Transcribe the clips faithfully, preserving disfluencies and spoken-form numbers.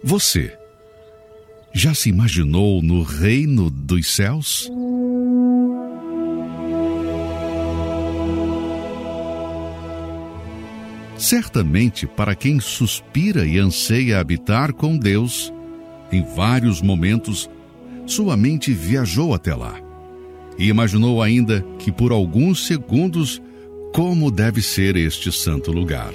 Você já se imaginou no reino dos céus? Certamente, para quem suspira e anseia habitar com Deus, em vários momentos, sua mente viajou até lá e imaginou ainda que por alguns segundos como deve ser este santo lugar.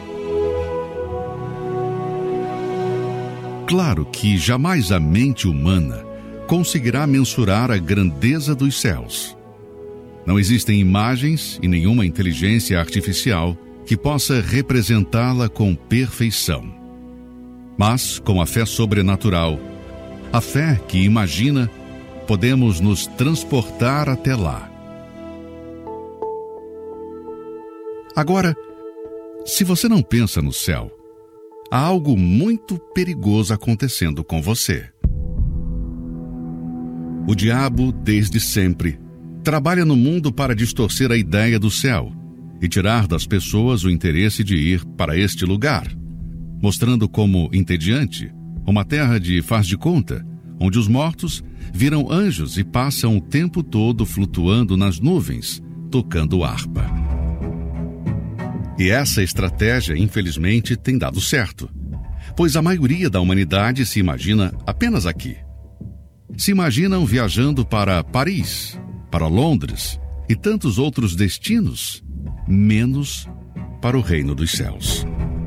Claro que jamais a mente humana conseguirá mensurar a grandeza dos céus. Não existem imagens e nenhuma inteligência artificial que possa representá-la com perfeição. Mas, com a fé sobrenatural, a fé que imagina, podemos nos transportar até lá. Agora, se você não pensa no céu, há algo muito perigoso acontecendo com você. O diabo, desde sempre, trabalha no mundo para distorcer a ideia do céu e tirar das pessoas o interesse de ir para este lugar, mostrando como entediante, uma terra de faz de conta, onde os mortos viram anjos e passam o tempo todo flutuando nas nuvens, tocando harpa. E essa estratégia, infelizmente, tem dado certo, pois a maioria da humanidade se imagina apenas aqui. Se imaginam viajando para Paris, para Londres e tantos outros destinos, menos para o reino dos céus.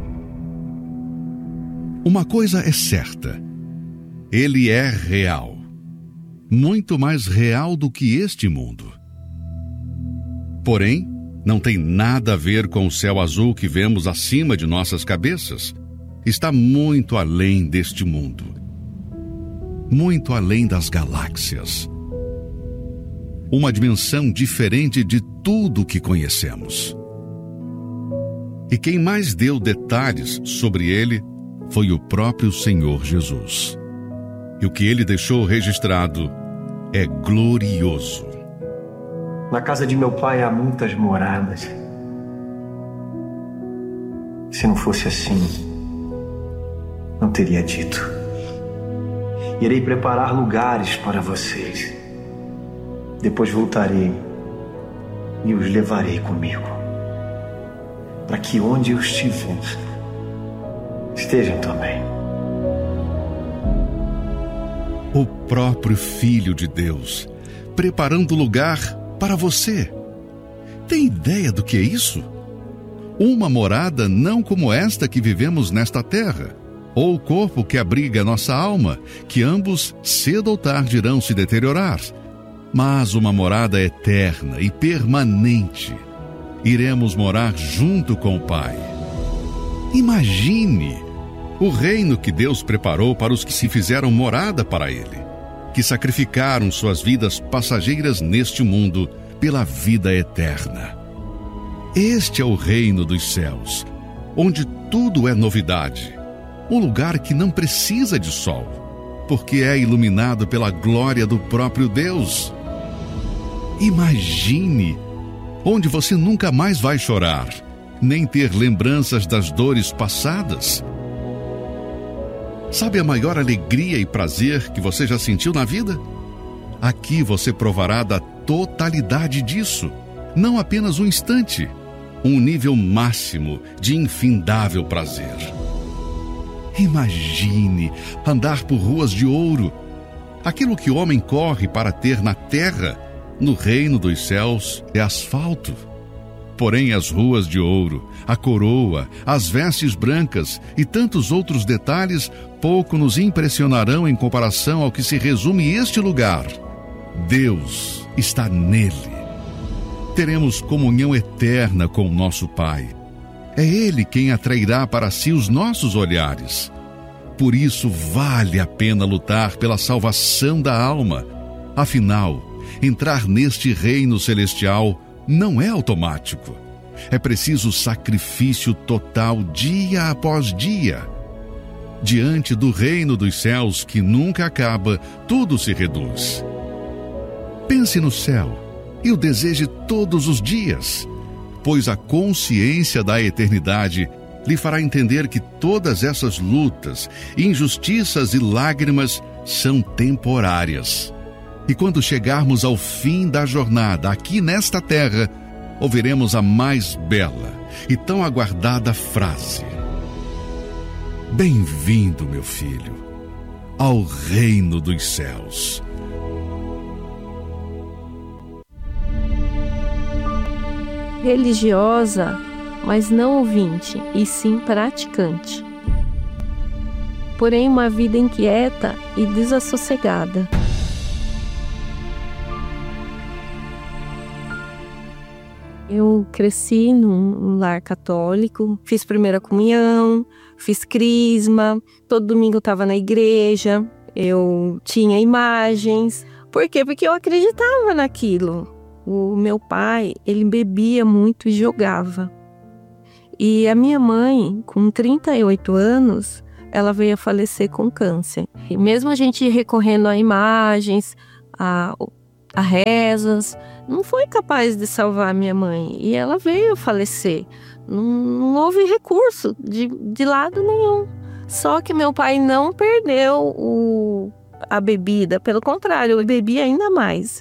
Uma coisa é certa: ele é real, muito mais real do que este mundo. Porém, não tem nada a ver com o céu azul que vemos acima de nossas cabeças. Está muito além deste mundo, muito além das galáxias. Uma dimensão diferente de tudo o que conhecemos. E quem mais deu detalhes sobre ele foi o próprio Senhor Jesus. E o que ele deixou registrado é glorioso. Na casa de meu pai há muitas moradas. Se não fosse assim, não teria dito. Irei preparar lugares para vocês. Depois voltarei e os levarei comigo, para que onde eu estiver, estejam também. O próprio Filho de Deus, preparando lugar para você. Tem ideia do que é isso? Uma morada não como esta que vivemos nesta terra, ou o corpo que abriga nossa alma, que ambos cedo ou tarde irão se deteriorar, mas uma morada eterna e permanente. Iremos morar junto com o Pai. Imagine o reino que Deus preparou para os que se fizeram morada para Ele, que sacrificaram suas vidas passageiras neste mundo pela vida eterna. Este é o reino dos céus, onde tudo é novidade. Um lugar que não precisa de sol, porque é iluminado pela glória do próprio Deus. Imagine, onde você nunca mais vai chorar, nem ter lembranças das dores passadas. Sabe a maior alegria e prazer que você já sentiu na vida? Aqui você provará da totalidade disso, não apenas um instante, um nível máximo de infindável prazer. Imagine andar por ruas de ouro. Aquilo que o homem corre para ter na terra, no reino dos céus, é asfalto. Porém, as ruas de ouro, a coroa, as vestes brancas e tantos outros detalhes pouco nos impressionarão em comparação ao que se resume este lugar. Deus está nele. Teremos comunhão eterna com o nosso Pai. É Ele quem atrairá para si os nossos olhares. Por isso, vale a pena lutar pela salvação da alma. Afinal, entrar neste reino celestial não é automático. É preciso sacrifício total dia após dia. Diante do reino dos céus que nunca acaba, tudo se reduz. Pense no céu e o deseje todos os dias, pois a consciência da eternidade lhe fará entender que todas essas lutas, injustiças e lágrimas são temporárias. E quando chegarmos ao fim da jornada aqui nesta terra, ouviremos a mais bela e tão aguardada frase: Bem-vindo, meu filho, ao reino dos céus. Religiosa, mas não ouvinte, e sim praticante. Porém, uma vida inquieta e desassossegada. Eu cresci num lar católico, fiz primeira comunhão, fiz crisma, todo domingo eu estava na igreja, eu tinha imagens. Por quê? Porque eu acreditava naquilo. O meu pai, ele bebia muito e jogava. E a minha mãe, com trinta e oito anos, ela veio a falecer com câncer. E mesmo a gente recorrendo a imagens, a, a rezas, não foi capaz de salvar a minha mãe. E ela veio a falecer. Não, não houve recurso de, de lado nenhum. Só que meu pai não perdeu o, a bebida. Pelo contrário, eu bebia ainda mais.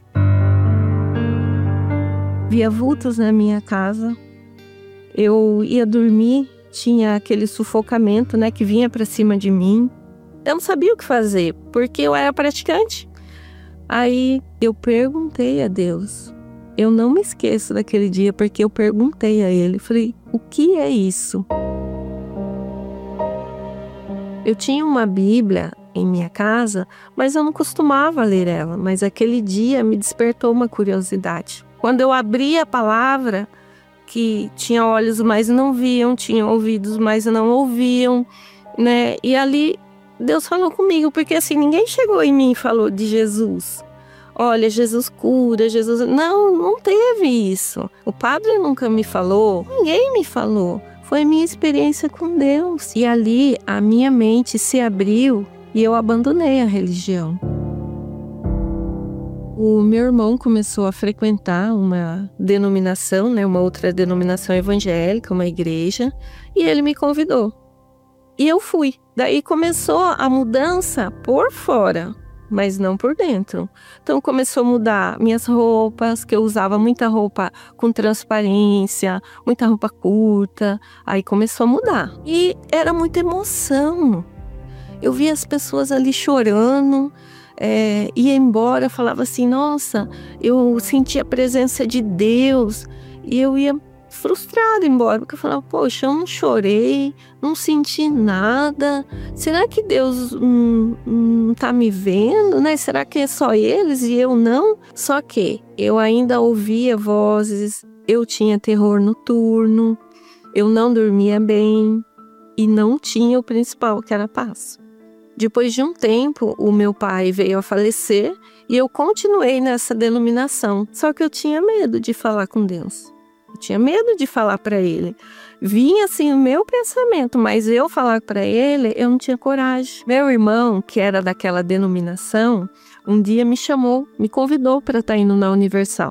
Via vultos na minha casa. Eu ia dormir, tinha aquele sufocamento, né, que vinha para cima de mim. Eu não sabia o que fazer, porque eu era praticante. Aí eu perguntei a Deus. Eu não me esqueço daquele dia, porque eu perguntei a Ele. Falei, o que é isso? Eu tinha uma Bíblia em minha casa, mas eu não costumava ler ela. Mas aquele dia me despertou uma curiosidade. Quando eu abri a palavra, que tinha olhos, mas não viam, tinha ouvidos, mas não ouviam, né? E ali Deus falou comigo, porque assim, ninguém chegou em mim e falou de Jesus. Olha, Jesus cura, Jesus... Não, não teve isso. O padre nunca me falou, ninguém me falou. Foi a minha experiência com Deus. E ali a minha mente se abriu e eu abandonei a religião. O meu irmão começou a frequentar uma denominação, né, uma outra denominação evangélica, uma igreja, e ele me convidou. E eu fui. Daí começou a mudança por fora, mas não por dentro. Então começou a mudar minhas roupas, que eu usava muita roupa com transparência, muita roupa curta. Aí começou a mudar. E era muita emoção. Eu via as pessoas ali chorando. É, ia embora, falava assim, nossa, eu senti a presença de Deus, e eu ia frustrada embora, porque eu falava, poxa, eu não chorei, não senti nada, será que Deus não hum, tá me vendo, né? Será que é só eles e eu não? Só que eu ainda ouvia vozes, eu tinha terror noturno, eu não dormia bem e não tinha o principal, que era a paz. Depois de um tempo, o meu pai veio a falecer e eu continuei nessa denominação. Só que eu tinha medo de falar com Deus. Eu tinha medo de falar para Ele. Vinha assim o meu pensamento, mas eu falar para Ele, eu não tinha coragem. Meu irmão, que era daquela denominação, um dia me chamou, me convidou para estar indo na Universal.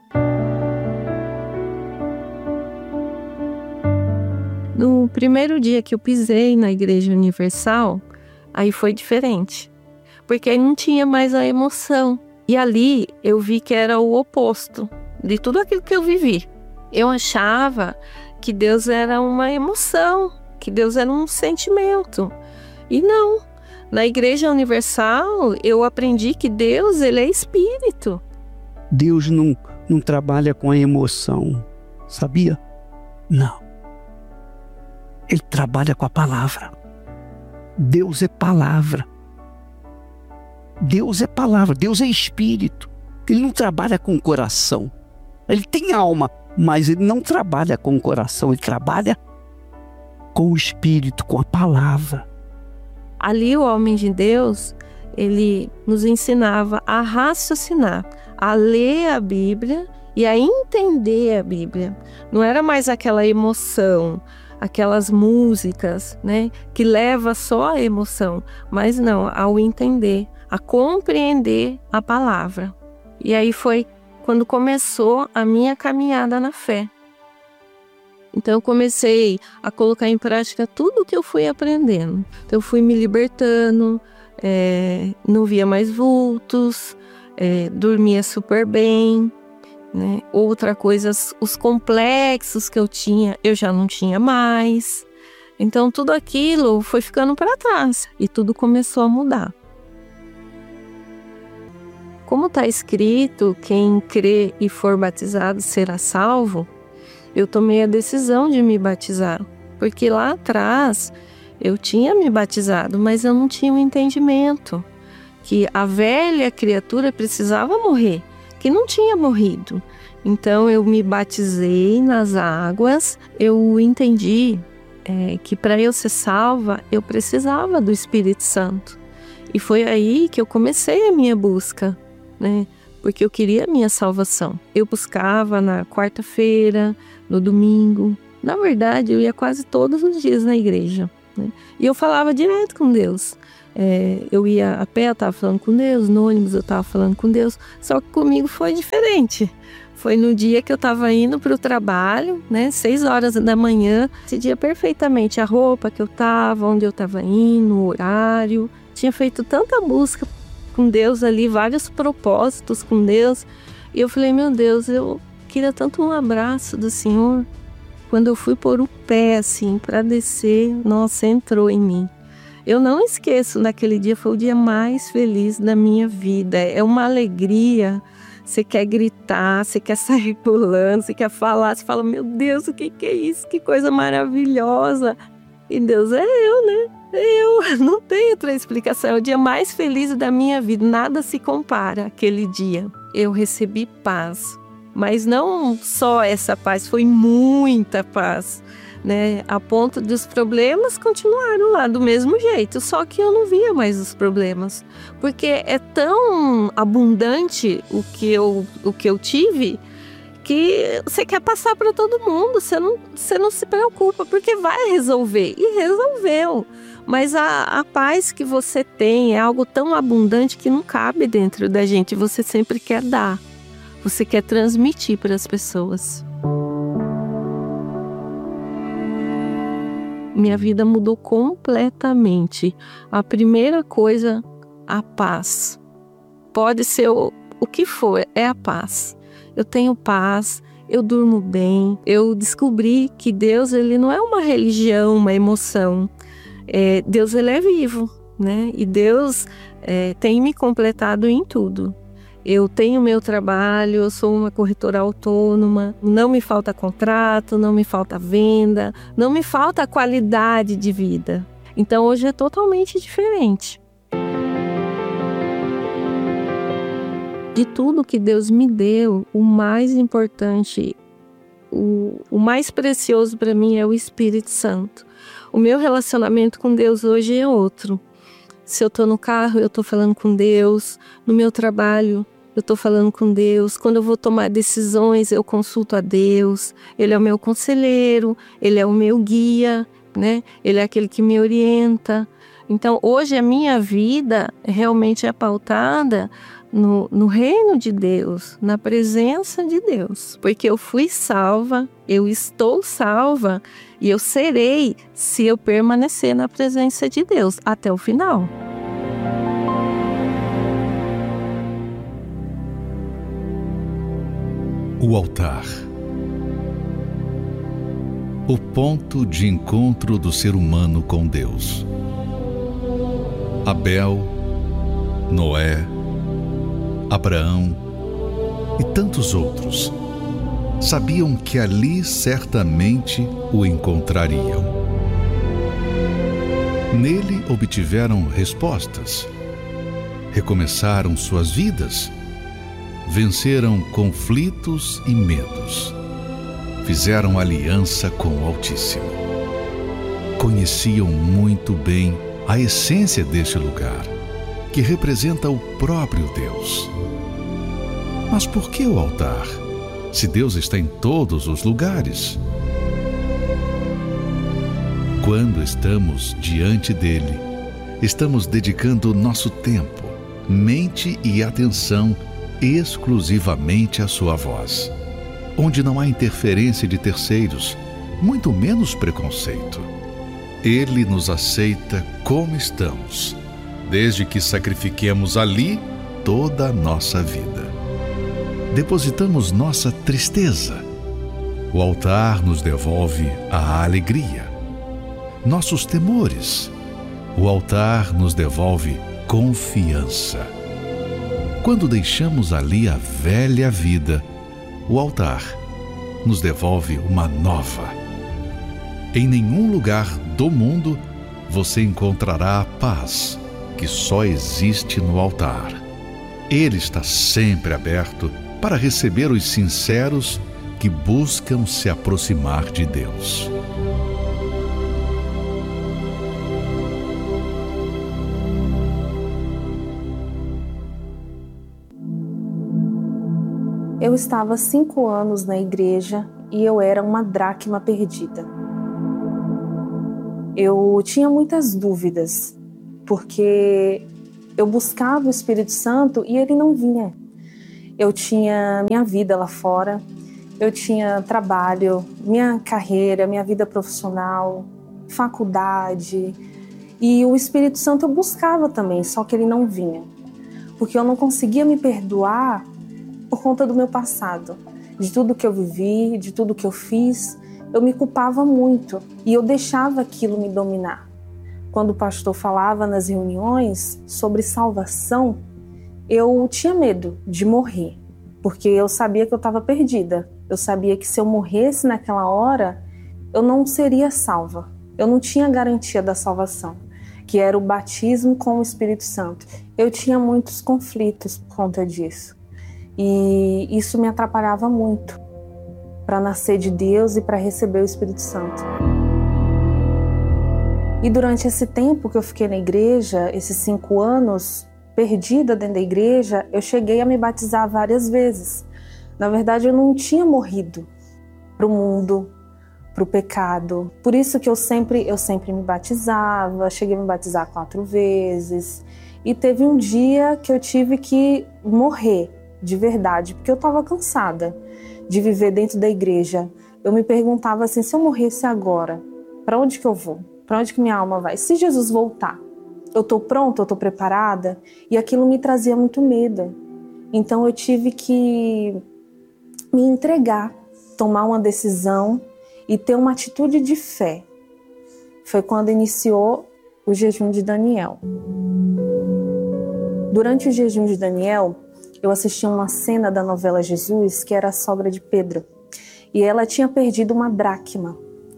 No primeiro dia que eu pisei na Igreja Universal, aí foi diferente, porque aí não tinha mais a emoção. E ali eu vi que era o oposto de tudo aquilo que eu vivi. Eu achava que Deus era uma emoção, que Deus era um sentimento. E não. Na Igreja Universal eu aprendi que Deus, ele é espírito. Deus não, não trabalha com a emoção, sabia? Não. Ele trabalha com a palavra. Deus é palavra. Deus é palavra, Deus é espírito. Ele não trabalha com o coração. Ele tem alma, mas ele não trabalha com o coração, ele trabalha com o espírito, com a palavra. Ali o homem de Deus, ele nos ensinava a raciocinar, a ler a Bíblia e a entender a Bíblia. Não era mais aquela emoção, aquelas músicas, né, que leva só a emoção, mas não, ao entender, a compreender a palavra. E aí foi quando começou a minha caminhada na fé. Então eu comecei a colocar em prática tudo que eu fui aprendendo. Então eu fui me libertando, é, não via mais vultos, é, dormia super bem, né? Outra coisa, os complexos que eu tinha, eu já não tinha mais. Então tudo aquilo foi ficando para trás e tudo começou a mudar. Como está escrito, quem crê e for batizado será salvo, eu tomei a decisão de me batizar, porque lá atrás eu tinha me batizado, mas eu não tinha o entendimento que a velha criatura precisava morrer, que não tinha morrido. Então eu me batizei nas águas, eu entendi é, que para eu ser salva, eu precisava do Espírito Santo. E foi aí que eu comecei a minha busca, né? Porque eu queria a minha salvação. Eu buscava na quarta-feira, no domingo. Na verdade, eu ia quase todos os dias na igreja, né? E eu falava direto com Deus. É, eu ia a pé, eu estava falando com Deus, no ônibus eu estava falando com Deus. Só que comigo foi diferente. Foi no dia que eu estava indo para o trabalho, né? Seis horas da manhã. Decidia perfeitamente a roupa que eu estava, onde eu estava indo, o horário. Tinha feito tanta busca com Deus ali, vários propósitos com Deus. E eu falei, meu Deus, eu queria tanto um abraço do Senhor. Quando eu fui pôr o pé assim para descer, nossa, entrou em mim. Eu não esqueço, naquele dia foi o dia mais feliz da minha vida. É uma alegria. Você quer gritar, você quer sair pulando, você quer falar, você fala, meu Deus, o que, que é isso? Que coisa maravilhosa. E Deus é eu, né? Eu não tenho outra explicação. É o dia mais feliz da minha vida. Nada se compara àquele dia. Eu recebi paz. Mas não só essa paz, foi muita paz, né? A ponto de os problemas continuaram lá do mesmo jeito. Só que eu não via mais os problemas. Porque é tão abundante o que eu, o que eu tive, que você quer passar para todo mundo, você não, você não se preocupa, porque vai resolver. E resolveu. Mas a, a paz que você tem é algo tão abundante que não cabe dentro da gente. Você sempre quer dar. Você quer transmitir para as pessoas. Minha vida mudou completamente. A primeira coisa, a paz. Pode ser o, o que for, é a paz. Eu tenho paz, eu durmo bem. Eu descobri que Deus, ele não é uma religião, uma emoção. É, Deus, ele é vivo, né? E Deus é, tem me completado em tudo. Eu tenho meu trabalho, eu sou uma corretora autônoma, não me falta contrato, não me falta venda, não me falta qualidade de vida. Então hoje é totalmente diferente. De tudo que Deus me deu, o mais importante, o, o mais precioso para mim é o Espírito Santo. O meu relacionamento com Deus hoje é outro. Se eu estou no carro, eu estou falando com Deus. No meu trabalho, eu estou falando com Deus. Quando eu vou tomar decisões, eu consulto a Deus. Ele é o meu conselheiro, Ele é o meu guia, né? Ele é aquele que me orienta. Então, hoje a minha vida realmente é pautada no, no reino de Deus, na presença de Deus. Porque eu fui salva, eu estou salva e eu serei se eu permanecer na presença de Deus até o final. O altar. O ponto de encontro do ser humano com Deus. Abel, Noé, Abraão e tantos outros sabiam que ali certamente o encontrariam. Nele obtiveram respostas, recomeçaram suas vidas, venceram conflitos e medos, fizeram aliança com o Altíssimo. Conheciam muito bem a essência deste lugar, que representa o próprio Deus. Mas por que o altar, se Deus está em todos os lugares? Quando estamos diante dele, estamos dedicando nosso tempo, mente e atenção exclusivamente à sua voz, onde não há interferência de terceiros, muito menos preconceito. Ele nos aceita como estamos, desde que sacrifiquemos ali toda a nossa vida. Depositamos nossa tristeza. O altar nos devolve a alegria. Nossos temores. O altar nos devolve confiança. Quando deixamos ali a velha vida, o altar nos devolve uma nova. Em nenhum lugar do mundo você encontrará a paz que só existe no altar. Ele está sempre aberto para receber os sinceros que buscam se aproximar de Deus. Eu estava há cinco anos na igreja e eu era uma dracma perdida. Eu tinha muitas dúvidas, porque eu buscava o Espírito Santo e ele não vinha. Eu tinha minha vida lá fora, eu tinha trabalho, minha carreira, minha vida profissional, faculdade. E o Espírito Santo eu buscava também, só que ele não vinha. Porque eu não conseguia me perdoar por conta do meu passado, de tudo que eu vivi, de tudo que eu fiz. Eu me culpava muito e eu deixava aquilo me dominar. Quando o pastor falava nas reuniões sobre salvação, eu tinha medo de morrer, porque eu sabia que eu estava perdida. Eu sabia que se eu morresse naquela hora, eu não seria salva. Eu não tinha garantia da salvação, que era o batismo com o Espírito Santo. Eu tinha muitos conflitos por conta disso. E isso me atrapalhava muito para nascer de Deus e para receber o Espírito Santo. E durante esse tempo que eu fiquei na igreja, esses cinco anos, perdida dentro da igreja, eu cheguei a me batizar várias vezes. Na verdade, eu não tinha morrido para o mundo, para o pecado. Por isso que eu sempre, eu sempre me batizava, cheguei a me batizar quatro vezes. E teve um dia que eu tive que morrer de verdade, porque eu estava cansada de viver dentro da igreja. Eu me perguntava assim, se eu morresse agora, para onde que eu vou? Para onde que minha alma vai? Se Jesus voltar, eu estou pronta, eu estou preparada? E aquilo me trazia muito medo. Então eu tive que me entregar, tomar uma decisão e ter uma atitude de fé. Foi quando iniciou o jejum de Daniel. Durante o jejum de Daniel, eu assisti uma cena da novela Jesus, que era a sogra de Pedro. E ela tinha perdido uma dracma.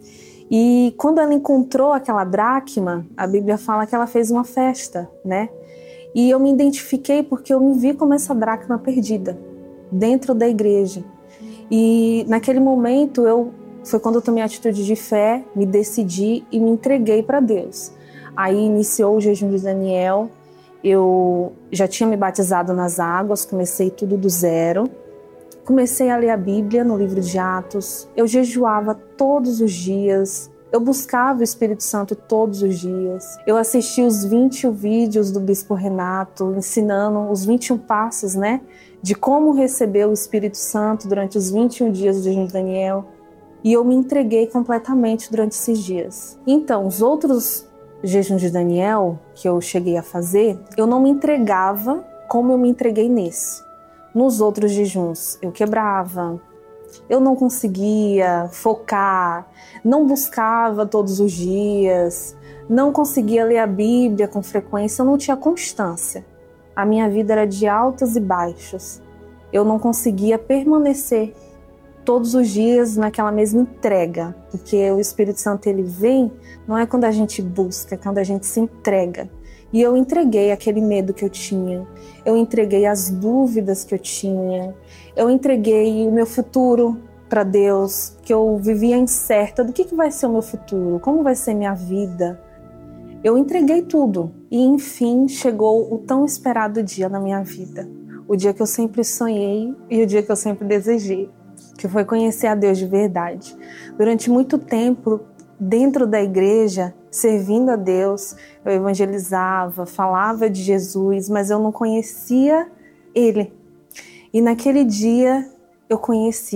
E quando ela encontrou aquela dracma, a Bíblia fala que ela fez uma festa, né? E eu me identifiquei porque eu me vi como essa dracma perdida, dentro da igreja. E naquele momento, eu, foi quando eu tomei a atitude de fé, me decidi e me entreguei para Deus. Aí iniciou o jejum de Daniel. Eu já tinha me batizado nas águas, comecei tudo do zero. Comecei a ler a Bíblia no livro de Atos. Eu jejuava todos os dias. Eu buscava o Espírito Santo todos os dias. Eu assisti os vinte e um vídeos do Bispo Renato, ensinando os vinte e um passos, né? De como receber o Espírito Santo durante os vinte e um dias do jejum de Daniel. E eu me entreguei completamente durante esses dias. Então, os outros jejum de Daniel, que eu cheguei a fazer, eu não me entregava como eu me entreguei nesse. Nos outros jejuns, eu quebrava, eu não conseguia focar, não buscava todos os dias, não conseguia ler a Bíblia com frequência, eu não tinha constância. A minha vida era de altos e baixos. Eu não conseguia permanecer todos os dias naquela mesma entrega, porque o Espírito Santo ele vem, não é quando a gente busca, é quando a gente se entrega. E eu entreguei aquele medo que eu tinha, eu entreguei as dúvidas que eu tinha, eu entreguei o meu futuro para Deus, que eu vivia incerta do que, que vai ser o meu futuro, como vai ser minha vida. Eu entreguei tudo e enfim chegou o tão esperado dia na minha vida, o dia que eu sempre sonhei e o dia que eu sempre desejei, que foi conhecer a Deus de verdade. Durante muito tempo, dentro da igreja, servindo a Deus, eu evangelizava, falava de Jesus, mas eu não conhecia Ele. E naquele dia eu conheci.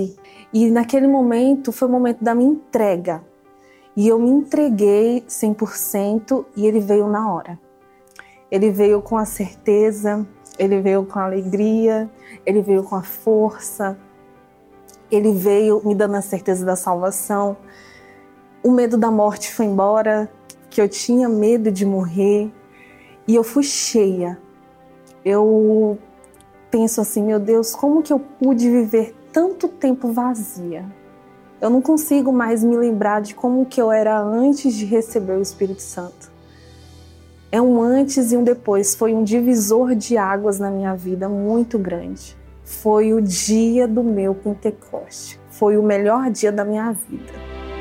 E naquele momento foi o momento da minha entrega. E eu me entreguei cem por cento e ele veio na hora. Ele veio com a certeza, ele veio com a alegria, ele veio com a força, ele veio me dando a certeza da salvação. O medo da morte foi embora, que eu tinha medo de morrer, e eu fui cheia. Eu penso assim, meu Deus, como que eu pude viver tanto tempo vazia? Eu não consigo mais me lembrar de como que eu era antes de receber o Espírito Santo. É um antes e um depois, foi um divisor de águas na minha vida muito grande. Foi o dia do meu Pentecoste, foi o melhor dia da minha vida.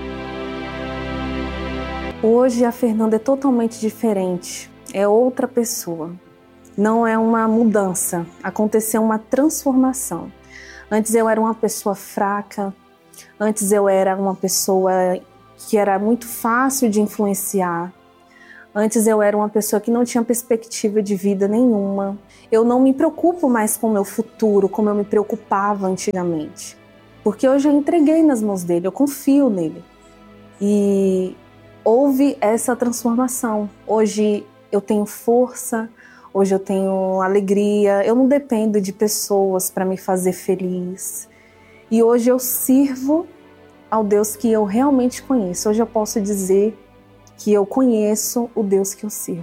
Hoje a Fernanda é totalmente diferente, é outra pessoa. Não é uma mudança, aconteceu uma transformação. Antes eu era uma pessoa fraca, antes eu era uma pessoa que era muito fácil de influenciar. Antes eu era uma pessoa que não tinha perspectiva de vida nenhuma. Eu não me preocupo mais com o meu futuro, como eu me preocupava antigamente. Porque hoje eu entreguei nas mãos dele, eu confio nele. E houve essa transformação. Hoje eu tenho força, hoje eu tenho alegria, eu não dependo de pessoas para me fazer feliz. E hoje eu sirvo ao Deus que eu realmente conheço. Hoje eu posso dizer que eu conheço o Deus que eu sirvo.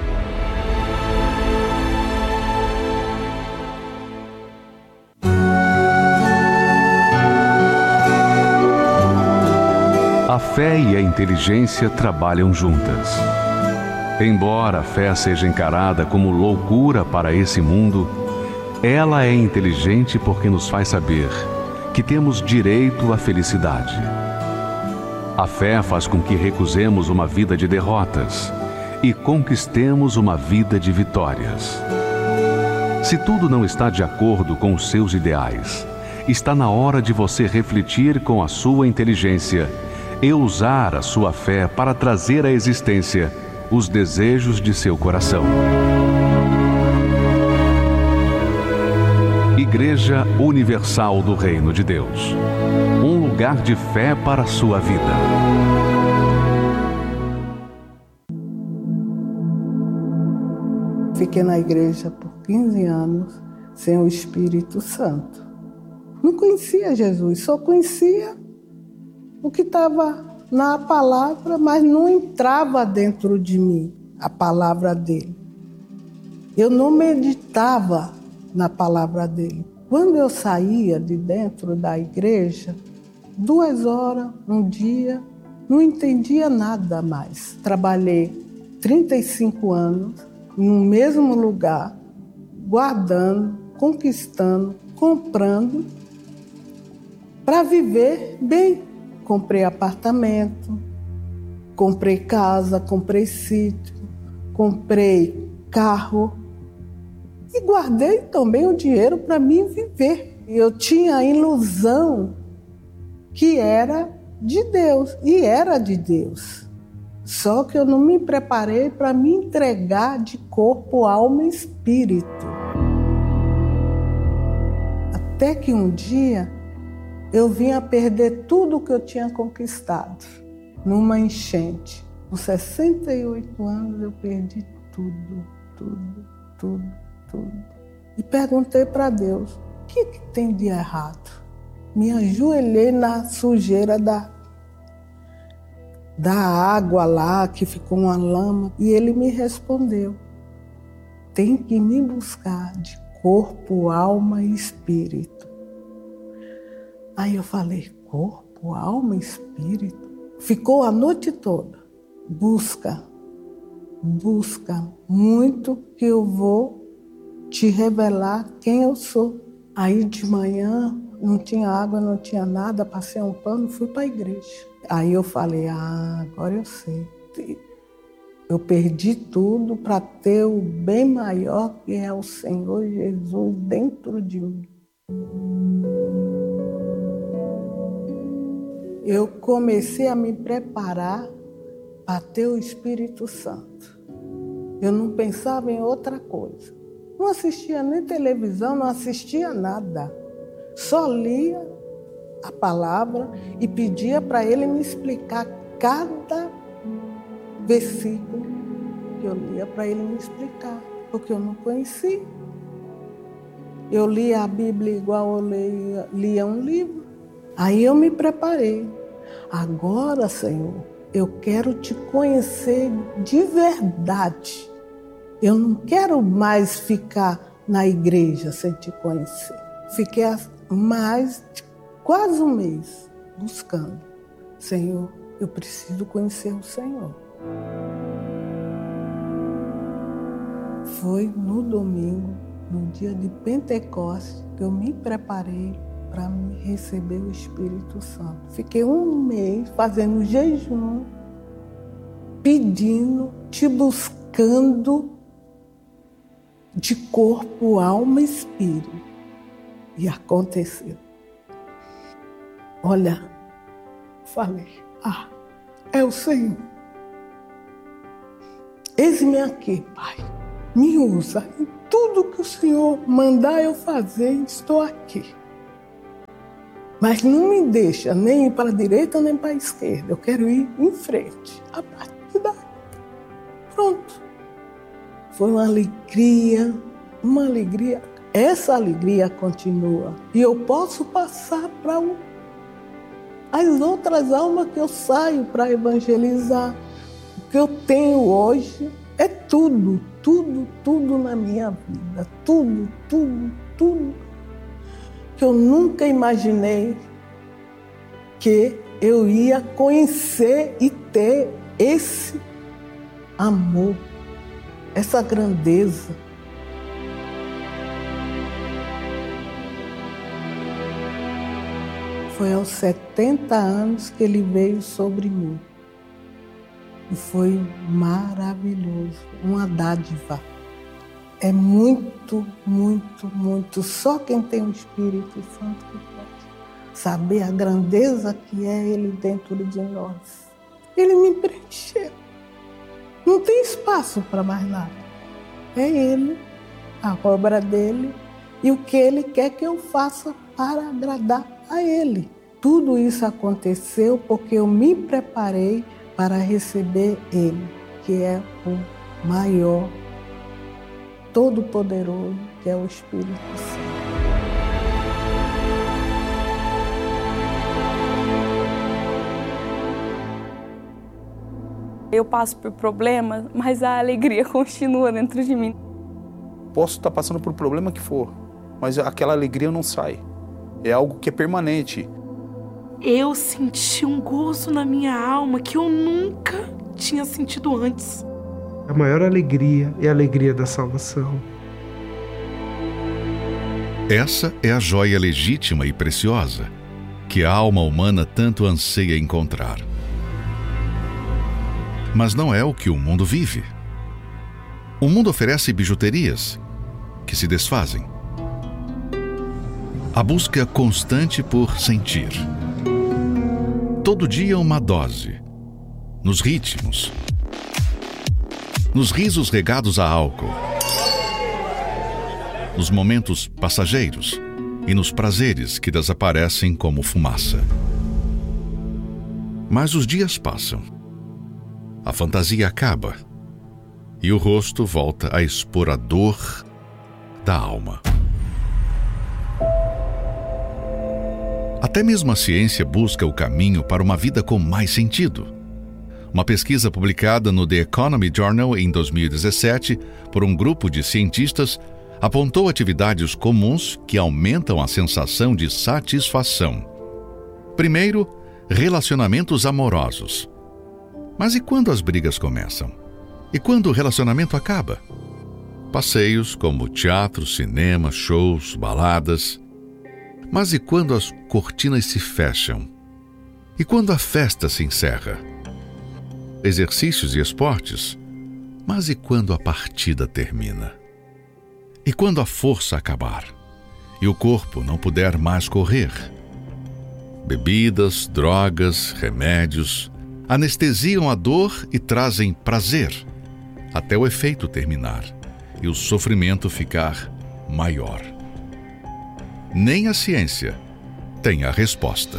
A fé e a inteligência trabalham juntas. Embora a fé seja encarada como loucura para esse mundo, ela é inteligente porque nos faz saber que temos direito à felicidade. A fé faz com que recusemos uma vida de derrotas e conquistemos uma vida de vitórias. Se tudo não está de acordo com os seus ideais, está na hora de você refletir com a sua inteligência e usar a sua fé para trazer à existência os desejos de seu coração. Igreja Universal do Reino de Deus. Um lugar de fé para a sua vida. Fiquei na igreja por quinze anos sem o Espírito Santo. Não conhecia Jesus, só conhecia o que estava na palavra, mas não entrava dentro de mim a palavra dele. Eu não meditava na palavra dele. Quando eu saía de dentro da igreja, duas horas, um dia, não entendia nada mais. Trabalhei trinta e cinco anos no mesmo lugar, guardando, conquistando, comprando, para viver bem. Comprei apartamento, comprei casa, comprei sítio, comprei carro e guardei também o dinheiro para mim viver. Eu tinha a ilusão que era de Deus, e era de Deus. Só que eu não me preparei para me entregar de corpo, alma e espírito. Até que um dia eu vim a perder tudo que eu tinha conquistado numa enchente. Com sessenta e oito anos eu perdi tudo, tudo, tudo, tudo. E perguntei para Deus, o que, que tem de errado? Me ajoelhei na sujeira da, da água lá, que ficou uma lama, e ele me respondeu, tem que me buscar de corpo, alma e espírito. Aí eu falei, corpo, alma e espírito? Ficou a noite toda. Busca, busca muito que eu vou te revelar quem eu sou. Aí de manhã não tinha água, não tinha nada, passei um pano, fui para a igreja. Aí eu falei, ah, agora eu sei. Eu perdi tudo para ter o bem maior que é o Senhor Jesus dentro de mim. Eu comecei a me preparar para ter o Espírito Santo. Eu não pensava em outra coisa. Não assistia nem televisão, não assistia nada. Só lia a palavra e pedia para ele me explicar cada versículo que eu lia, para ele me explicar, porque eu não conhecia. Eu lia a Bíblia igual eu lia, lia um livro. Aí eu me preparei. Agora, Senhor, eu quero te conhecer de verdade. Eu não quero mais ficar na igreja sem te conhecer. Fiquei mais de quase um mês buscando. Senhor, eu preciso conhecer o Senhor. Foi no domingo, no dia de Pentecostes, que eu me preparei para me receber o Espírito Santo. Fiquei um mês fazendo jejum, pedindo, te buscando de corpo, alma e espírito. E aconteceu. Olha, falei, ah, é o Senhor. Eis-me aqui, Pai. Me usa em tudo que o Senhor mandar eu fazer, estou aqui. Mas não me deixa nem ir para a direita nem para a esquerda. Eu quero ir em frente. A partir daí, pronto. Foi uma alegria, uma alegria. Essa alegria continua. E eu posso passar para o, as outras almas que eu saio para evangelizar. O que eu tenho hoje é tudo, tudo, tudo na minha vida. Tudo, tudo, tudo. Que eu nunca imaginei que eu ia conhecer e ter esse amor, essa grandeza. Foi aos setenta anos que ele veio sobre mim. E foi maravilhoso, uma dádiva. É muito, muito, muito. Só quem tem o Espírito Santo que pode saber a grandeza que é Ele dentro de nós. Ele me preencheu. Não tem espaço para mais nada. É Ele, a obra dele e o que Ele quer que eu faça para agradar a Ele. Tudo isso aconteceu porque eu me preparei para receber Ele, que é o maior, todo-poderoso, que é o Espírito Santo. Eu passo por problemas, mas a alegria continua dentro de mim. Posso estar passando por o problema que for, mas aquela alegria não sai. É algo que é permanente. Eu senti um gozo na minha alma que eu nunca tinha sentido antes. A maior alegria é a alegria da salvação. Essa é a joia legítima e preciosa que a alma humana tanto anseia encontrar. Mas não é o que o mundo vive. O mundo oferece bijuterias que se desfazem. A busca constante por sentir. Todo dia uma dose. Nos ritmos. Nos risos regados a álcool. Nos momentos passageiros e nos prazeres que desaparecem como fumaça. Mas os dias passam. A fantasia acaba e o rosto volta a expor a dor da alma. Até mesmo a ciência busca o caminho para uma vida com mais sentido. Uma pesquisa publicada no The Economy Journal em dois mil e dezessete por um grupo de cientistas apontou atividades comuns que aumentam a sensação de satisfação. Primeiro, relacionamentos amorosos. Mas e quando as brigas começam? E quando o relacionamento acaba? Passeios como teatro, cinema, shows, baladas. Mas e quando as cortinas se fecham? E quando a festa se encerra? Exercícios e esportes. Mas e quando a partida termina? E quando a força acabar? E o corpo não puder mais correr? Bebidas, drogas, remédios anestesiam a dor e trazem prazer, até o efeito terminar e o sofrimento ficar maior. Nem a ciência, tem a resposta.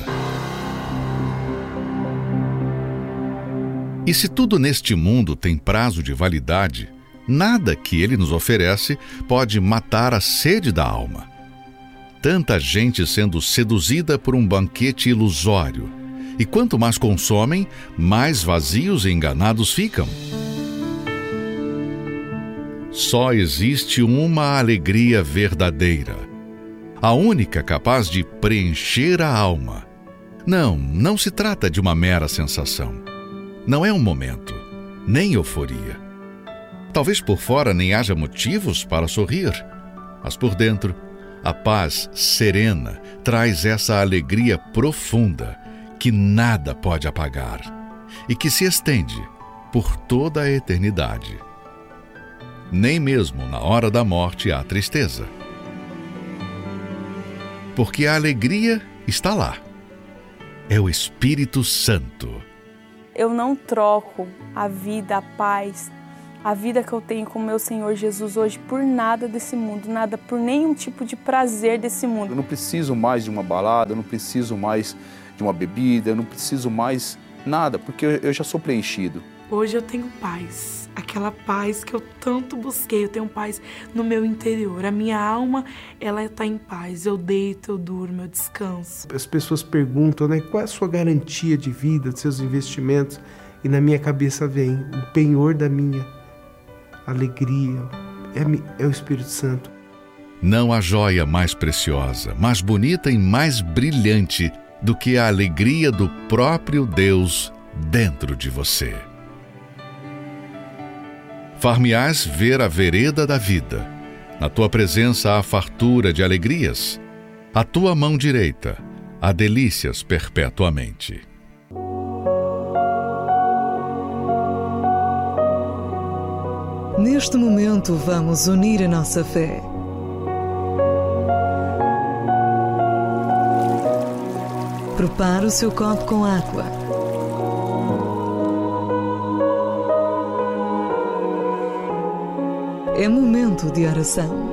E se tudo neste mundo tem prazo de validade, nada que ele nos oferece pode matar a sede da alma. Tanta gente sendo seduzida por um banquete ilusório, e quanto mais consomem, mais vazios e enganados ficam. Só existe uma alegria verdadeira, a única capaz de preencher a alma. Não, não se trata de uma mera sensação. Não é um momento, nem euforia. Talvez por fora nem haja motivos para sorrir, mas por dentro, a paz serena traz essa alegria profunda que nada pode apagar e que se estende por toda a eternidade. Nem mesmo na hora da morte há tristeza, porque a alegria está lá. É o Espírito Santo. Eu não troco a vida, a paz, a vida que eu tenho com meu Senhor Jesus hoje por nada desse mundo, nada por nenhum tipo de prazer desse mundo. Eu não preciso mais de uma balada, eu não preciso mais de uma bebida, eu não preciso mais nada, porque eu já sou preenchido. Hoje eu tenho paz, aquela paz que eu tanto busquei, eu tenho paz no meu interior. A minha alma, ela está em paz, eu deito, eu durmo, eu descanso. As pessoas perguntam, né, qual é a sua garantia de vida, dos seus investimentos? E na minha cabeça vem o penhor da minha alegria, é, é o Espírito Santo. Não há joia mais preciosa, mais bonita e mais brilhante do que a alegria do próprio Deus dentro de você. Far-me-ás ver a vereda da vida. Na tua presença há fartura de alegrias. À tua mão direita há delícias perpetuamente. Neste momento vamos unir a nossa fé. Prepare o seu copo com água. É momento de oração.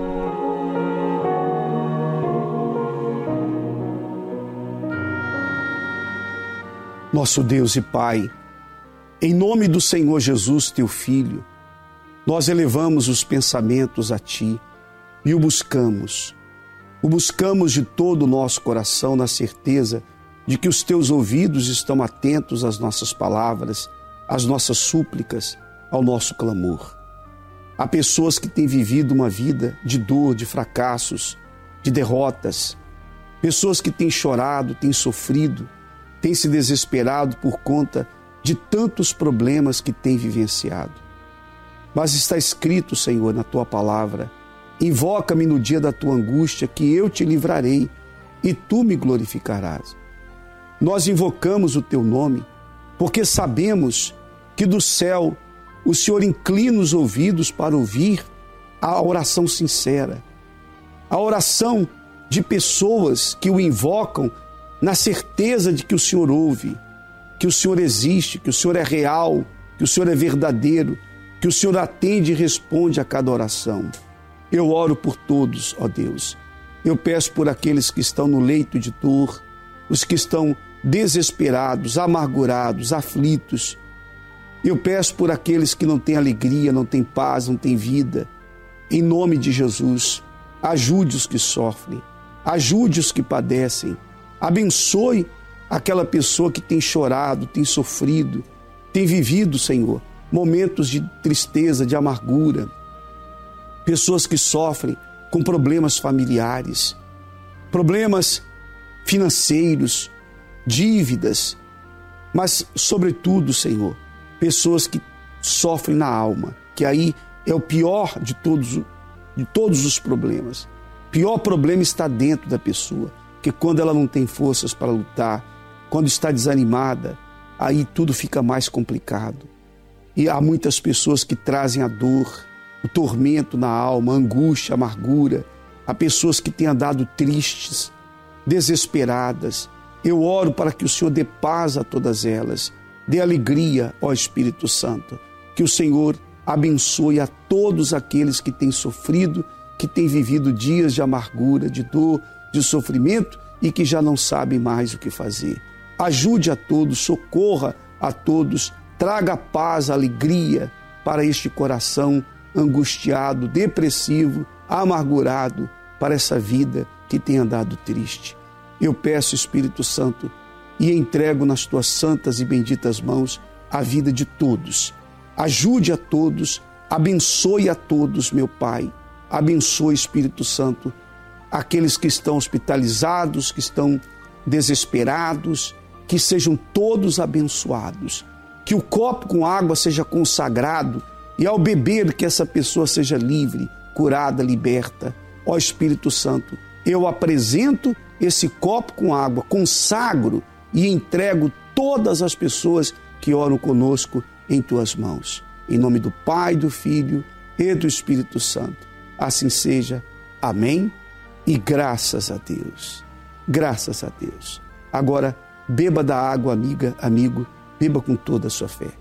Nosso Deus e Pai, em nome do Senhor Jesus, teu Filho, nós elevamos os pensamentos a Ti e o buscamos. O buscamos de todo o nosso coração na certeza de que os Teus ouvidos estão atentos às nossas palavras, às nossas súplicas, ao nosso clamor. Há pessoas que têm vivido uma vida de dor, de fracassos, de derrotas. Pessoas que têm chorado, têm sofrido, têm se desesperado por conta de tantos problemas que têm vivenciado. Mas está escrito, Senhor, na Tua palavra: invoca-me no dia da tua angústia, que eu te livrarei e tu me glorificarás. Nós invocamos o Teu nome porque sabemos que do céu o Senhor inclina os ouvidos para ouvir a oração sincera, a oração de pessoas que o invocam na certeza de que o Senhor ouve, que o Senhor existe, que o Senhor é real, que o Senhor é verdadeiro, que o Senhor atende e responde a cada oração. Eu oro por todos, ó Deus. Eu peço por aqueles que estão no leito de dor, os que estão desesperados, amargurados, aflitos. Eu peço por aqueles que não têm alegria, não têm paz, não têm vida. Em nome de Jesus, ajude os que sofrem, ajude os que padecem, abençoe aquela pessoa que tem chorado, tem sofrido, tem vivido, Senhor, momentos de tristeza, de amargura. Pessoas que sofrem com problemas familiares, problemas financeiros, dívidas, mas, sobretudo, Senhor, pessoas que sofrem na alma, que aí é o pior de todos, de todos os problemas. O pior problema está dentro da pessoa, que quando ela não tem forças para lutar, quando está desanimada, aí tudo fica mais complicado. E há muitas pessoas que trazem a dor, o tormento na alma, a angústia, a amargura. Há pessoas que têm andado tristes, desesperadas. Eu oro para que o Senhor dê paz a todas elas, dê alegria, ó Espírito Santo. Que o Senhor abençoe a todos aqueles que têm sofrido, que têm vivido dias de amargura, de dor, de sofrimento e que já não sabe mais o que fazer. Ajude a todos, socorra a todos, traga paz, alegria para este coração angustiado, depressivo, amargurado, para essa vida que tem andado triste. Eu peço, Espírito Santo, e entrego nas tuas santas e benditas mãos a vida de todos. Ajude a todos, abençoe a todos, meu Pai. Abençoe, Espírito Santo, aqueles que estão hospitalizados, que estão desesperados, que sejam todos abençoados. Que o copo com água seja consagrado e ao beber que essa pessoa seja livre, curada, liberta. Ó Espírito Santo, eu apresento esse copo com água, consagro e entrego todas as pessoas que oram conosco em tuas mãos. Em nome do Pai, do Filho e do Espírito Santo. Assim seja. Amém. E graças a Deus. Graças a Deus. Agora, beba da água, amiga, amigo, beba com toda a sua fé.